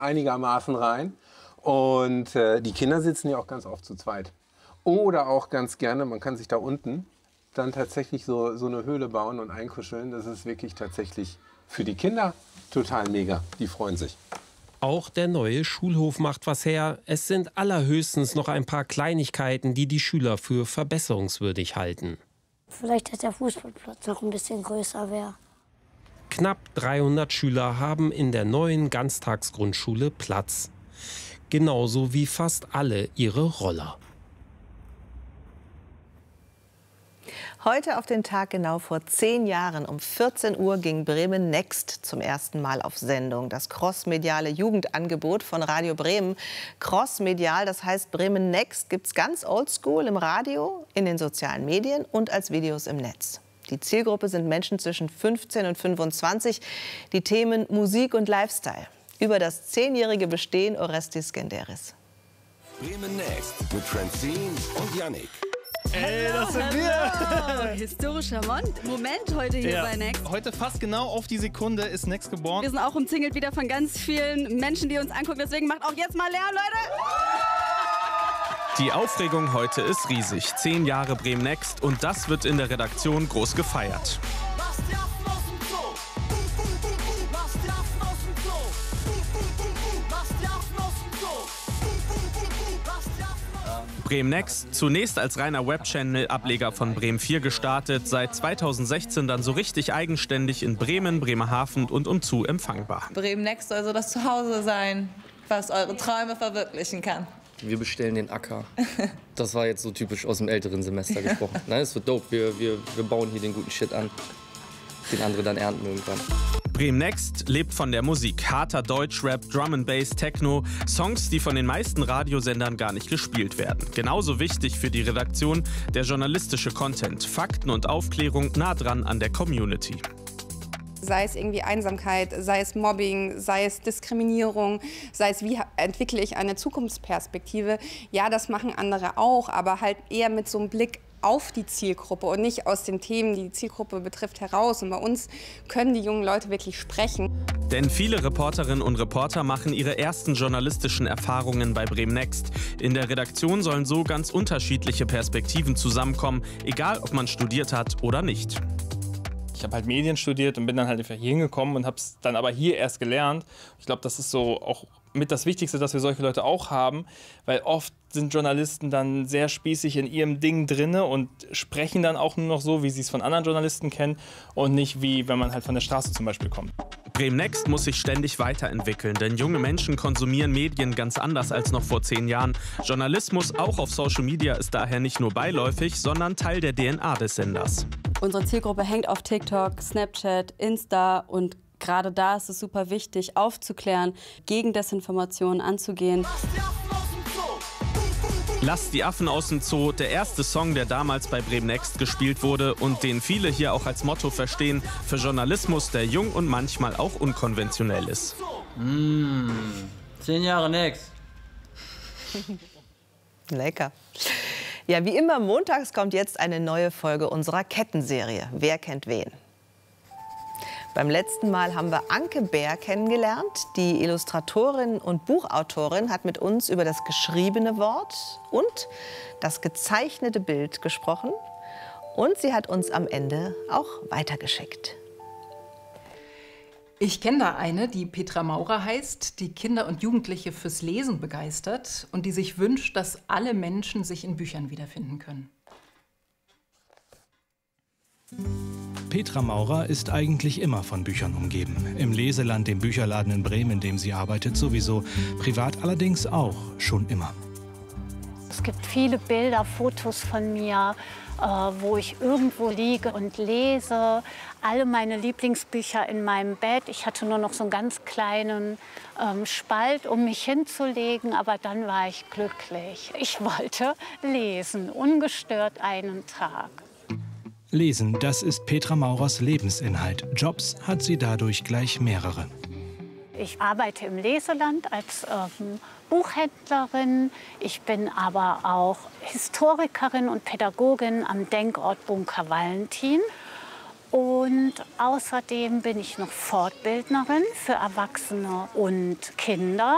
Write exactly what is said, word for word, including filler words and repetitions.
einigermaßen rein. Und äh, die Kinder sitzen ja auch ganz oft zu zweit. Oder auch ganz gerne, man kann sich da unten dann tatsächlich so, so eine Höhle bauen und einkuscheln. Das ist wirklich tatsächlich für die Kinder total mega. Die freuen sich. Auch der neue Schulhof macht was her. Es sind allerhöchstens noch ein paar Kleinigkeiten, die die Schüler für verbesserungswürdig halten. Vielleicht, dass der Fußballplatz noch ein bisschen größer wäre. Knapp dreihundert Schüler haben in der neuen Ganztagsgrundschule Platz. Genauso wie fast alle ihre Roller. Heute auf den Tag genau vor zehn Jahren um vierzehn Uhr ging Bremen Next zum ersten Mal auf Sendung. Das crossmediale Jugendangebot von Radio Bremen. Crossmedial, das heißt Bremen Next gibt es ganz oldschool im Radio, in den sozialen Medien und als Videos im Netz. Die Zielgruppe sind Menschen zwischen fünfzehn und fünfundzwanzig. Die Themen Musik und Lifestyle. Über das zehnjährige Bestehen Orestis Skenderis. Bremen Next mit Francine und Yannick. Ey, das sind wir! Historischer Moment, Moment heute hier Ja. bei Next. Heute fast genau auf die Sekunde ist Next geboren. Wir sind auch umzingelt wieder von ganz vielen Menschen, die uns angucken. Deswegen macht auch jetzt mal Lärm, Leute! Die Aufregung heute ist riesig. Zehn Jahre Bremen Next und das wird in der Redaktion groß gefeiert. Bremen Next, zunächst als reiner Webchannel-Ableger von Bremen vier gestartet, seit zweitausendsechzehn dann so richtig eigenständig in Bremen, Bremerhaven und umzu empfangbar. Bremen Next soll so das Zuhause sein, was eure Träume verwirklichen kann. Wir bestellen den Acker. Das war jetzt so typisch aus dem älteren Semester gesprochen. Nein, es wird dope. Wir, wir, wir bauen hier den guten Shit an, den andere dann ernten irgendwann. Bremen Next lebt von der Musik. Harter Deutschrap, Drum and Bass, Techno. Songs, die von den meisten Radiosendern gar nicht gespielt werden. Genauso wichtig für die Redaktion der journalistische Content. Fakten und Aufklärung nah dran an der Community. Sei es irgendwie Einsamkeit, sei es Mobbing, sei es Diskriminierung, sei es wie entwickle ich eine Zukunftsperspektive. Ja, das machen andere auch, aber halt eher mit so einem Blick auf die Zielgruppe und nicht aus den Themen, die die Zielgruppe betrifft, heraus. Und bei uns können die jungen Leute wirklich sprechen. Denn viele Reporterinnen und Reporter machen ihre ersten journalistischen Erfahrungen bei Bremen Next. In der Redaktion sollen so ganz unterschiedliche Perspektiven zusammenkommen, egal ob man studiert hat oder nicht. Ich habe halt Medien studiert und bin dann halt einfach hier hingekommen und habe es dann aber hier erst gelernt. Ich glaube, das ist so auch mit das Wichtigste, dass wir solche Leute auch haben, weil oft sind Journalisten dann sehr spießig in ihrem Ding drinne und sprechen dann auch nur noch so, wie sie es von anderen Journalisten kennen und nicht wie, wenn man halt von der Straße zum Beispiel kommt. Bremen Next muss sich ständig weiterentwickeln, denn junge Menschen konsumieren Medien ganz anders als noch vor zehn Jahren. Journalismus auch auf Social Media ist daher nicht nur beiläufig, sondern Teil der D N A des Senders. Unsere Zielgruppe hängt auf TikTok, Snapchat, Insta und gerade da ist es super wichtig, aufzuklären, gegen Desinformationen anzugehen. Lasst die Affen aus dem Zoo, der erste Song, der damals bei Bremen Next gespielt wurde und den viele hier auch als Motto verstehen für Journalismus, der jung und manchmal auch unkonventionell ist. Mmh, zehn Jahre Next. Lecker. Ja, wie immer montags kommt jetzt eine neue Folge unserer Kettenserie Wer kennt wen? Beim letzten Mal haben wir Anke Bär kennengelernt. Die Illustratorin und Buchautorin hat mit uns über das geschriebene Wort und das gezeichnete Bild gesprochen. Und sie hat uns am Ende auch weitergeschickt. Ich kenne da eine, die Petra Maurer heißt, die Kinder und Jugendliche fürs Lesen begeistert und die sich wünscht, dass alle Menschen sich in Büchern wiederfinden können. Petra Maurer ist eigentlich immer von Büchern umgeben. Im Leseland, dem Bücherladen in Bremen, in dem sie arbeitet, sowieso. Privat allerdings auch, schon immer. Es gibt viele Bilder, Fotos von mir, äh, wo ich irgendwo liege und lese. Alle meine Lieblingsbücher in meinem Bett. Ich hatte nur noch so einen ganz kleinen ähm, Spalt, um mich hinzulegen, aber dann war ich glücklich. Ich wollte lesen, ungestört einen Tag. Lesen, das ist Petra Maurers Lebensinhalt. Jobs hat sie dadurch gleich mehrere. Ich arbeite im Leseland als ähm, Buchhändlerin. Ich bin aber auch Historikerin und Pädagogin am Denkort Bunker Valentin. Und außerdem bin ich noch Fortbildnerin für Erwachsene und Kinder.